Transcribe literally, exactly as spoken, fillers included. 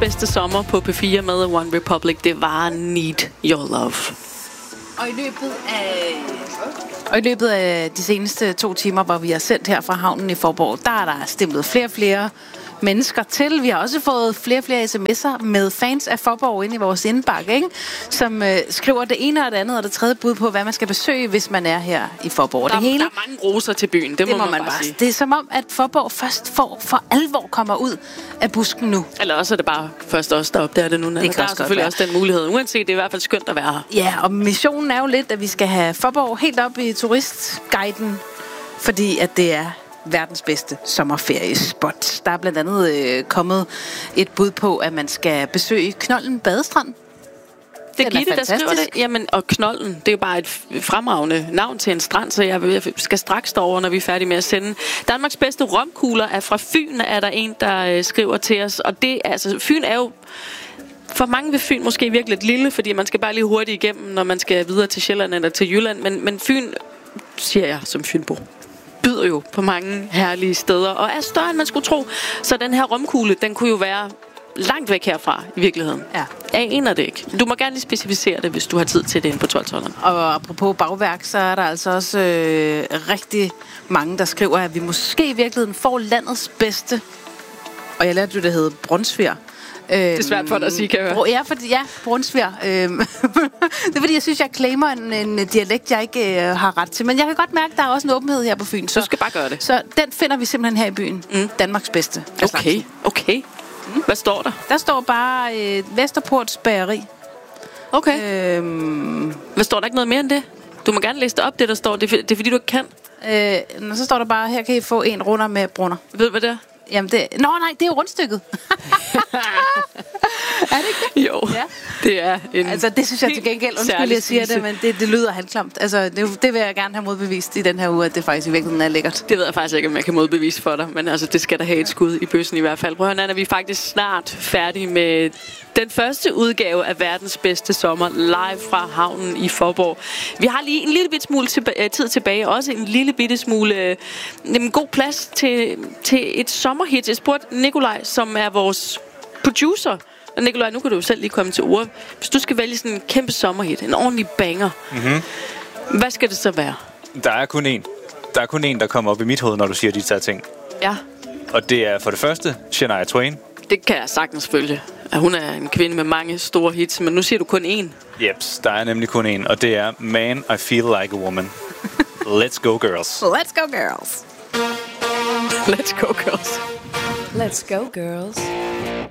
bedste sommer på P fire med One Republic, det var Need Your Love. Og i løbet af Og i løbet af de seneste to timer, hvor vi har sendt her fra havnen i Faaborg, der er der stemlet flere og flere mennesker til. Vi har også fået flere og flere sms'er med fans af Faaborg ind i vores indbakke, ikke? Som øh, skriver det ene og det andet og det tredje bud på, hvad man skal besøge, hvis man er her i Faaborg. Der, det hele, der er mange roser til byen, det, det må, må man, man bare sige. Det er som om, at Faaborg først for, for alvor kommer ud af busken nu. Eller også er det bare først os, der opdager det nu. Det der er selvfølgelig også den mulighed. Uanset, det er i hvert fald skønt at være her. Ja, og missionen er jo lidt, at vi skal have Faaborg helt op i turistguiden, fordi at det er verdens bedste sommerferiespot. Der er blandt andet øh, kommet et bud på, at man skal besøge Knolden Badestrand. Det er Gitte, der skriver det. Jamen, og Knolden, det er jo bare et fremragende navn til en strand, så jeg skal straks derover, når vi er færdige med at sende. Danmarks bedste romkugler er fra Fyn, er der en, der øh, skriver til os. Og det, altså, Fyn er jo for mange ved Fyn måske virkelig lidt lille, fordi man skal bare lige hurtigt igennem, når man skal videre til Sjælland eller til Jylland. Men, men Fyn, siger jeg som fynbo, byder jo på mange herlige steder, og er større, end man skulle tro. Så den her romkugle, den kunne jo være langt væk herfra, i virkeligheden. Ja. Jeg aner det ikke. Du må gerne lige specificere det, hvis du har tid til det inde på tolv-tolveren. Og apropos bagværk, så er der altså også øh, rigtig mange, der skriver, at vi måske i virkeligheden får landets bedste, og jeg lærte jo, det hedder Brunsviger. Det er svært for dig at sige, kan jeg høre. Ja, fordi, ja, Brunsviger. Øhm, det er fordi, jeg synes, jeg claimer en, en dialekt, jeg ikke øh, har ret til. Men jeg kan godt mærke, at der er også en åbenhed her på Fyn. Så, du skal bare gøre det. Så den finder vi simpelthen her i byen. Mm. Danmarks bedste. Okay, okay. Mm. Hvad står der? Der står bare øh, Vesterports Bageri. Okay. Øhm. Hvad står der ikke noget mere end det? Du må gerne læse det op, det der står. Det er, det er fordi, du ikke kan. Øh, så står der bare, her kan I få en runder med brunner. Ved du, hvad det er? Jamen det... Nå nej, det er jo rundstykket. Er det ikke? Jo, ja. Det er en... Altså det synes jeg til gengæld, undskyld jeg siger det, men det, det lyder halvklamt. Altså det, det vil jeg gerne have modbevist i den her uge, at det faktisk i virkeligheden er lækkert. Det ved jeg faktisk ikke, om jeg kan modbevise for dig, men altså det skal der have et skud i bøssen i hvert fald. Prøv at høre, Nana, vi er faktisk snart færdige med den første udgave af verdens bedste sommer live fra havnen i Faaborg. Vi har lige en lille bit smule tilba- tid tilbage, også en lille bitte smule øh, en god plads til, til et sommerhit. Jeg spurgte Nikolaj, som er vores producer. Og Nikolaj, nu kan du jo selv lige komme til ord. Hvis du skal vælge sådan en kæmpe sommerhit, en ordentlig banger, mm-hmm. hvad skal det så være? Der er kun én. Der er kun én, der kommer op i mit hoved, når du siger de her ting. Ja. Og det er for det første Shania Twain. Det kan jeg sagtens følge. Hun er en kvinde med mange store hits, men nu siger du kun én. Jeps, der er nemlig kun én, og det er Man, I Feel Like a Woman. Let's go, girls. Let's go, girls. Let's go, girls. Let's go, girls.